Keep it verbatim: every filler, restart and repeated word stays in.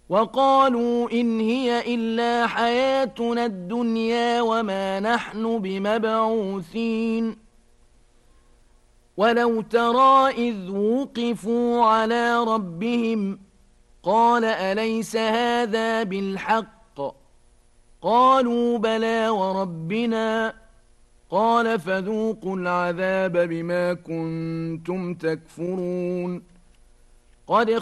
وقالوا إن هي إلا حياتنا الدنيا وما نحن بمبعوثين ولو ترى إذ وقفوا على ربهم قال أليس هذا بالحق قالوا بلى وربنا قال فذوقوا العذاب بما كنتم تكفرون قد